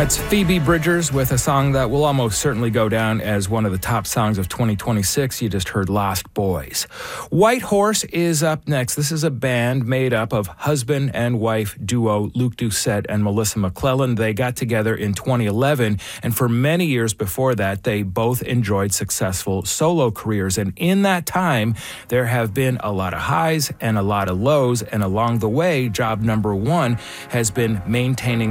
That's Phoebe Bridgers with a song that will almost certainly go down as one of the top songs of 2026. You just heard Lost Boys. White Horse is up next. This is a band made up of husband and wife duo Luke Doucette and Melissa McClellan. They got together in 2011, and for many years before that, they both enjoyed successful solo careers. And in that time, there have been a lot of highs and a lot of lows, and along the way, job number one has been maintaining